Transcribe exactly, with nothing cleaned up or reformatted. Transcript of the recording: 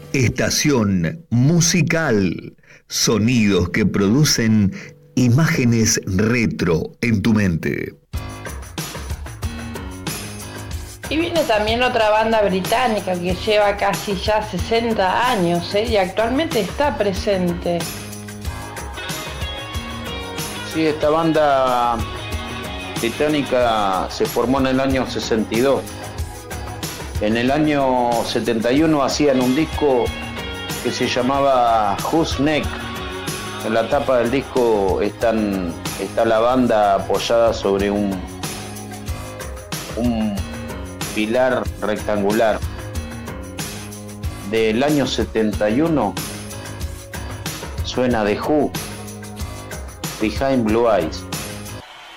Estación musical. Sonidos que producen imágenes retro en tu mente. Y viene también otra banda británica que lleva casi ya sesenta años, ¿eh? Y actualmente está presente. Sí, esta banda británica se formó en el año sesenta y dos. En el año setenta y uno hacían un disco que se llamaba Who's Next. En la tapa del disco están, está la banda apoyada sobre un, un pilar rectangular. Del año setenta y uno suena The Who, Behind Blue Eyes.